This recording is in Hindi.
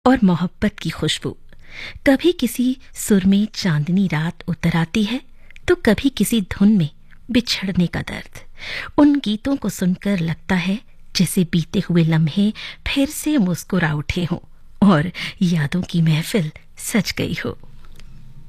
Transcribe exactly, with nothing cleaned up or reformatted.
और मोहब्बत की खुशबू। कभी किसी सुर में चांदनी रात उतर आती है, तो कभी किसी धुन में बिछड़ने का दर्द। उन गीतों को सुनकर लगता है जैसे बीते हुए लम्हे फिर से मुस्कुरा उठे हों और यादों की महफिल सज गई हो।